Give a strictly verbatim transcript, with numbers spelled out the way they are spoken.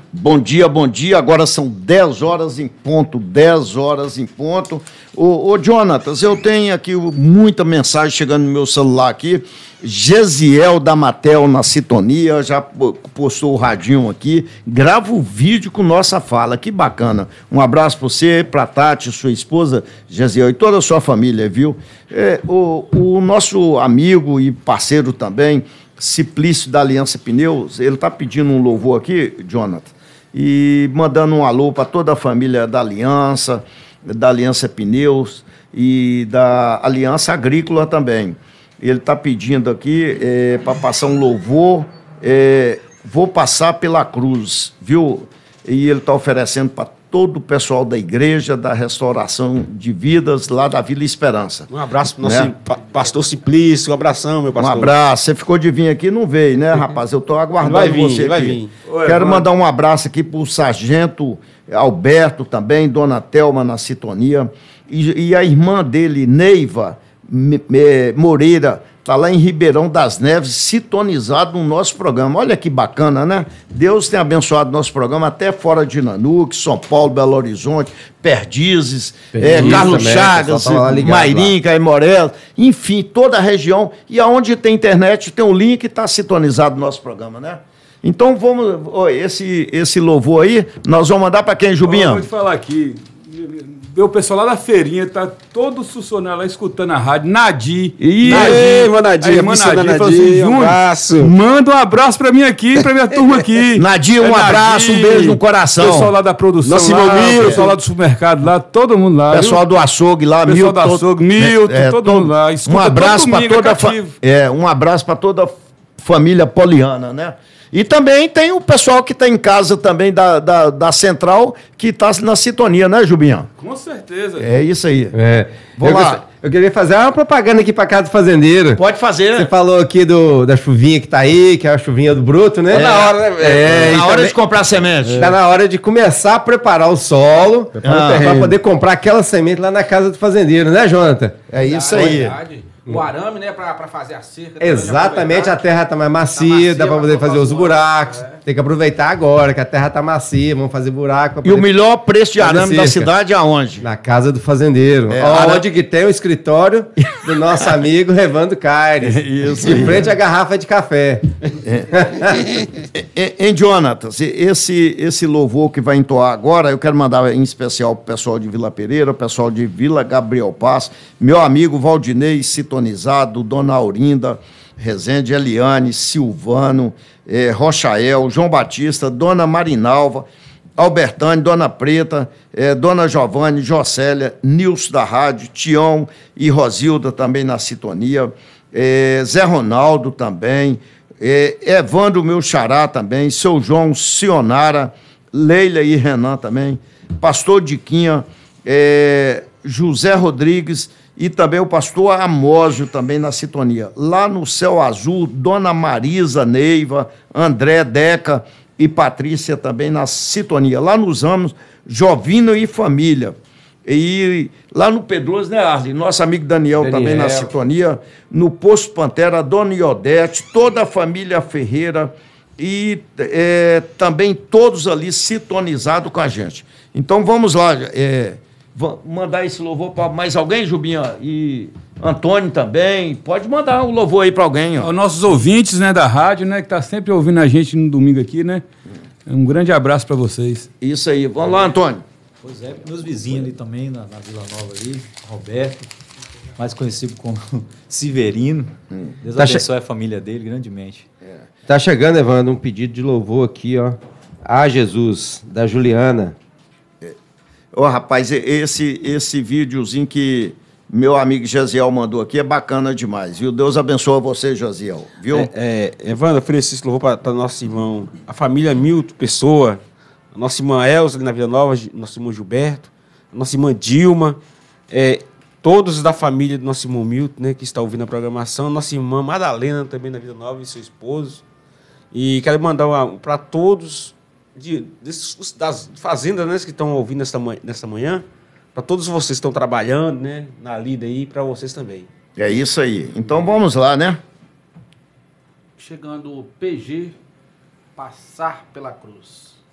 Bom dia, bom dia. Agora são dez horas em ponto, dez horas em ponto. Ô, ô Jonatas, eu tenho aqui muita mensagem chegando no meu celular aqui. Gesiel da Matel na sintonia, já postou o radinho aqui. Grava o vídeo com nossa fala, que bacana. Um abraço para você, para a Tati, sua esposa, Gesiel, e toda a sua família, viu? É, o, o nosso amigo e parceiro também, Simplício da Aliança Pneus, ele está pedindo um louvor aqui, Jonathan, e mandando um alô para toda a família da Aliança, da Aliança Pneus e da Aliança Agrícola também. Ele está pedindo aqui é, para passar um louvor, é, vou passar pela cruz, viu? E ele está oferecendo para todo o pessoal da igreja, da restauração de vidas lá da Vila Esperança. Um abraço para o nosso né? pastor Simplício, um abração, meu pastor. Um abraço. Você ficou de vir aqui e não veio, né, rapaz? Eu estou aguardando vai vir, você vai aqui. Vir. Oi, Quero mano. mandar um abraço aqui para o sargento Alberto também, dona Thelma na sintonia, e, e a irmã dele, Neiva Me, Me, Moreira, está lá em Ribeirão das Neves, sintonizado no nosso programa. Olha que bacana, né? Deus tem abençoado nosso programa até fora de Nanuque, São Paulo, Belo Horizonte, Perdizes, é, Carlos também, Chagas, Mairim, Caimoré, enfim, toda a região. E aonde tem internet, tem um link que está sintonizado no nosso programa, né? Então, vamos, ó, esse, esse louvor aí, nós vamos mandar para quem, Jubinha? Eu vou te falar aqui. O pessoal lá da feirinha tá todo funcionário lá escutando a rádio. Nadir. Ih, Nadir, Nadir, irmã Nadir, Nadir, assim, um abraço. Manda um abraço pra mim aqui, pra minha turma aqui. Nadir, um é abraço, Nadir, um beijo no coração. Pessoal lá da produção, Nossa, lá, Milton, pessoal lá do supermercado lá, todo mundo lá. Pessoal viu? do açougue lá, pessoal Milton. Pessoal do açougue, Milton, é, todo, todo mundo lá. Escuta um abraço para toda, fa é, um abraço para toda a família poliana, né? E também tem o pessoal que está em casa também da, da, da Central, que está na sintonia, né, Jubinha? Com certeza. É isso aí. É. Vamos eu, lá. Eu queria fazer uma propaganda aqui para casa do fazendeiro. Pode fazer. Você falou aqui do, da chuvinha que tá aí, que é a chuvinha do bruto, né? É, na hora, né? É, é na hora também, de comprar semente. Está é. na hora de começar a preparar o solo ah, para poder comprar aquela semente lá na casa do fazendeiro, né, Jonathan? É isso aí. Verdade. O arame, né, para fazer a cerca. Exatamente, a terra tá mais macia, tá macia dá para poder fazer os buracos. É. Tem que aproveitar agora que a terra tá macia, vamos fazer buraco. E o melhor preço de arame da cidade é aonde? Na casa do fazendeiro. É, onde ara... que tem o escritório do nosso amigo Revando Caires. Isso. Em frente à garrafa de café. É. Em Jonatas, esse, esse louvor que vai entoar agora, eu quero mandar em especial pro pessoal de Vila Pereira, o pessoal de Vila Gabriel Paz, meu amigo Valdinei Sintonizado, Dona Aurinda Rezende, Eliane, Silvano, eh, Rochael, João Batista, Dona Marinalva, Albertane, Dona Preta, eh, Dona Giovanni, Jocélia, Nilson da Rádio, Tião e Rosilda também na sintonia, eh, Zé Ronaldo também, eh, Evandro, meu xará também, Seu João, Sionara, Leila e Renan também, Pastor Diquinha, eh, José Rodrigues, e também o pastor Amósio também na sintonia. Lá no Céu Azul, Dona Marisa Neiva, André Deca e Patrícia também na sintonia. Lá nos Ramos, Jovino e família. E lá no Pedroso, né, Arlen? Nosso amigo Daniel, Daniel também na sintonia. No Posto Pantera, Dona Iodete, toda a família Ferreira e é, também todos ali sintonizados com a gente. Então vamos lá, é, vou mandar esse louvor para mais alguém, Jubinha? E Antônio também. Pode mandar um louvor aí para alguém. Ó. Os nossos ouvintes, né, da rádio, né, que tá sempre ouvindo a gente no domingo aqui, né? Um grande abraço para vocês. Isso aí. Vamos lá, Antônio. Pois é, meus vizinhos ali também, na, na Vila Nova ali, Roberto, mais conhecido como Severino. Hum. Deus tá abençoe che... a família dele grandemente. É. Tá chegando, Evandro, um pedido de louvor aqui, ó. Ah, Jesus, da Juliana. Ô, oh, rapaz, esse, esse videozinho que meu amigo Jaziel mandou aqui é bacana demais, viu? Deus abençoe você, Jaziel, viu? É, é, Evandro, eu ofereci esse louvor para nosso irmão, a família Milton Pessoa, a nossa irmã Elza ali na Vila Nova, nosso irmão Gilberto, a nossa irmã Dilma, é, todos da família do nosso irmão Milton, né, que está ouvindo a programação, nossa irmã Madalena também na Vila Nova e seu esposo. E quero mandar para todos de, desses, das fazendas, né, que estão ouvindo nesta, nesta manhã, para todos vocês que estão trabalhando, né, na lida aí, para vocês também. É isso aí. Então vamos lá, né? Chegando o P G, Passar pela Cruz.